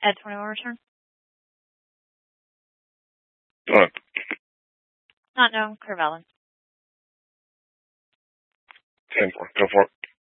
Ed 21 return? Go on. Not known. Clear valid. 10-4. Go for it.